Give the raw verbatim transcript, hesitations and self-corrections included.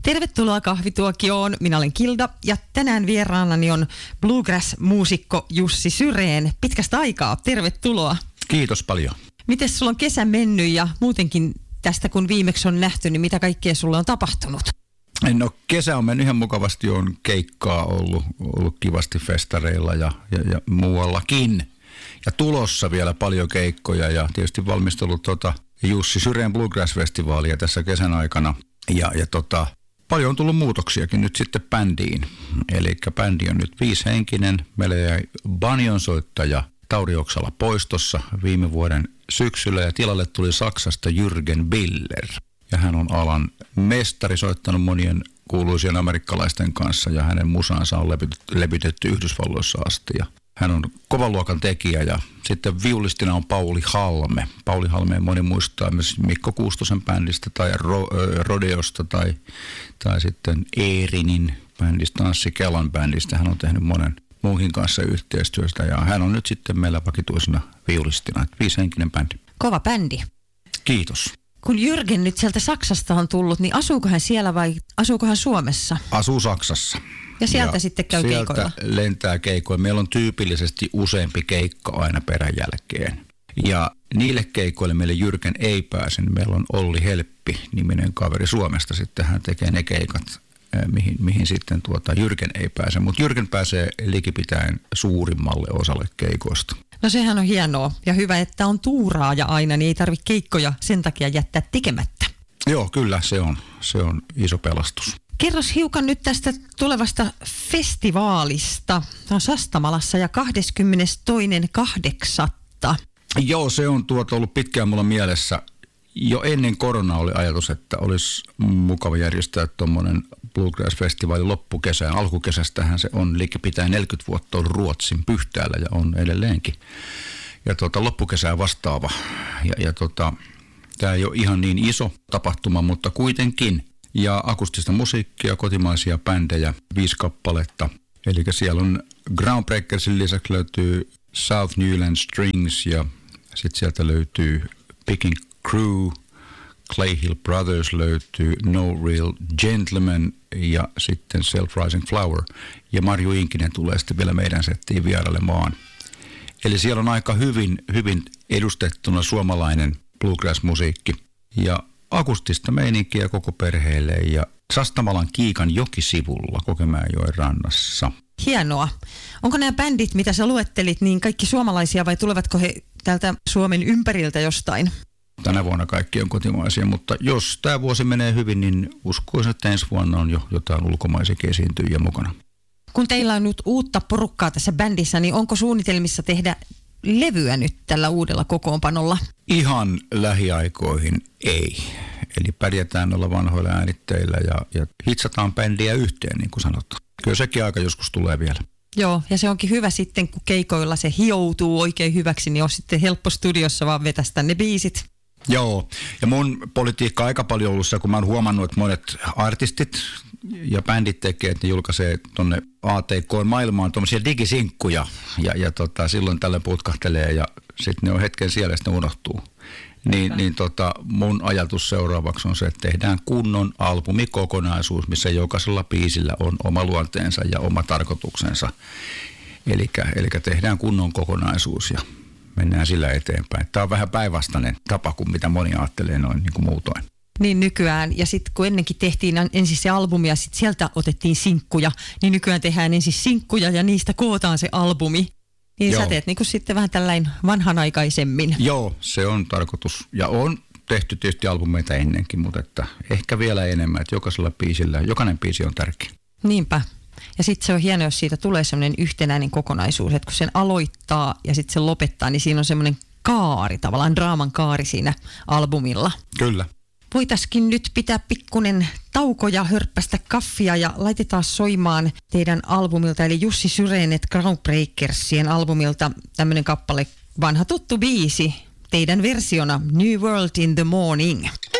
Tervetuloa kahvituokioon. Minä olen Kilda ja tänään vieraanani on bluegrass-muusikko Jussi Syreen. Pitkästä aikaa. Tervetuloa. Kiitos paljon. Mites sulla on kesä mennyt ja muutenkin tästä kun viimeksi on nähty, niin mitä kaikkea sulle on tapahtunut? No kesä on mennyt ihan mukavasti, on keikkaa ollut, ollut kivasti festareilla ja, ja, ja muuallakin. Ja tulossa vielä paljon keikkoja ja tietysti valmistellut tota Jussi Syreen Bluegrass-festivaalia tässä kesän aikana. Ja, ja tota, paljon on tullut muutoksiakin nyt sitten bändiin. Eli bändi on nyt viisihenkinen. Meillä jäi banjonsoittaja Tauri Oksala poistossa viime vuoden syksyllä ja tilalle tuli Saksasta Jürgen Biller. Ja hän on alan mestari, soittanut monien kuuluisien amerikkalaisten kanssa ja hänen musaansa on levytetty Yhdysvalloissa asti. Ja hän on kovan luokan tekijä ja sitten viulistina on Pauli Halme. Pauli Halmeen moni muistaa myös Mikko Kuustosen bändistä tai Ro- Rodeosta tai, tai sitten Eerinin bändistä, Anssi Kelan bändistä. Hän on tehnyt monen muuhin kanssa yhteistyöstä ja hän on nyt sitten meillä vakituisena viulistina. Viisihenkinen bändi. Kova bändi. Kiitos. Kun Jürgen nyt sieltä Saksasta on tullut, niin asuuko hän siellä vai asuuko hän Suomessa? Asuu Saksassa. Ja sieltä ja sitten käy sieltä keikoilla? Lentää keikoilla. Meillä on tyypillisesti useampi keikka aina peräjälkeen. Ja niille keikoille meille Jürgen ei pääse. Meillä on Olli Helppi-niminen kaveri Suomesta. Sitten hän tekee ne keikat, mihin, mihin sitten tuota Jürgen ei pääse. Mutta Jürgen pääsee likipitäen suurimmalle osalle keikoista. No sehän on hienoa ja hyvä, että on tuuraaja aina, niin ei tarvitse keikkoja sen takia jättää tekemättä. Joo, kyllä se on. Se on iso pelastus. Kerros hiukan nyt tästä tulevasta festivaalista. Tämä on Sastamalassa ja kahdeskymmenestoinen kahdeksatta Joo, se on tuota ollut pitkään mulla mielessä. Jo ennen koronaa oli ajatus, että olisi mukava järjestää tuommoinen Bluegrass-festivaali loppukesään. Alkukesästähän se on likipitäen neljäkymmentä vuotta ollut Ruotsin Pyhtäällä ja on edelleenkin. Ja tuota, loppukesää vastaava. Ja, ja tota, tämä ei ole ihan niin iso tapahtuma, mutta kuitenkin. Ja akustista musiikkia, kotimaisia bändejä, viisi kappaletta. Eli siellä on Groundbreakersin lisäksi löytyy South Newland Strings ja sitten sieltä löytyy Picking Crew, Clay Hill Brothers löytyy, No Real Gentleman ja sitten Self Rising Flower. Ja Marju Inkinen tulee sitten vielä meidän settiin vierailemaan. Eli siellä on aika hyvin, hyvin edustettuna suomalainen bluegrass-musiikki ja akustista meininkiä koko perheelle ja Sastamalan Kiikan jokisivulla Kokemäenjoen rannassa. Hienoa. Onko nämä bändit, mitä sä luettelit, niin kaikki suomalaisia vai tulevatko he täältä Suomen ympäriltä jostain? Tänä vuonna kaikki on kotimaisia, mutta jos tämä vuosi menee hyvin, niin uskoisin, että ensi vuonna on jo jotain ulkomaisia esiintyjiä mukana. Kun teillä on nyt uutta porukkaa tässä bändissä, niin onko suunnitelmissa tehdä levyä nyt tällä uudella kokoonpanolla? Ihan lähiaikoihin ei. Eli pärjätään olla vanhoilla äänitteillä ja, ja hitsataan bändiä yhteen, niin kuin sanotaan. Kyllä sekin aika joskus tulee vielä. Joo, ja se onkin hyvä sitten, kun keikoilla se hioutuu oikein hyväksi, niin on sitten helppo studiossa vaan vetästä ne biisit. Joo, ja mun politiikka on aika paljon ollut se, kun mä oon huomannut, että monet artistit ja bändit tekee, että ne julkaisee tonne A T K-maailmaan tuommoisia digisinkkuja, ja, ja tota, silloin tällöin putkahtelee, ja sitten ne on hetken siellä, ja sitten ne unohtuu. Niin, niin tota, mun ajatus seuraavaksi on se, että tehdään kunnon albumikokonaisuus, missä jokaisella biisillä on oma luonteensa ja oma tarkoituksensa. Eli tehdään kunnon kokonaisuus ja mennään sillä eteenpäin. Tämä on vähän päinvastainen tapa kuin mitä moni ajattelee noin niin kuin muutoin. Niin nykyään, ja sitten kun ennenkin tehtiin ensin se albumi ja sitten sieltä otettiin sinkkuja, niin nykyään tehdään ensin sinkkuja ja niistä kootaan se albumi. Niin Joo. Sä teet niin kuin sitten vähän tällainen vanhanaikaisemmin. Joo, se on tarkoitus. Ja on tehty tietysti albumeita ennenkin, mutta että ehkä vielä enemmän, että jokaisella biisillä, jokainen biisi on tärkeä. Niinpä. Ja sitten se on hienoa, jos siitä tulee semmoinen yhtenäinen kokonaisuus, että kun sen aloittaa ja sitten sen lopettaa, niin siinä on semmoinen kaari, tavallaan draaman kaari siinä albumilla. Kyllä. Voitaisiin nyt pitää pikkunen tauko ja hörppästä kaffia ja laitetaan soimaan teidän albumilta, eli Jussi Syreen et Groundbreakersien albumilta tämmöinen kappale, vanha tuttu biisi, teidän versiona New World in the Morning.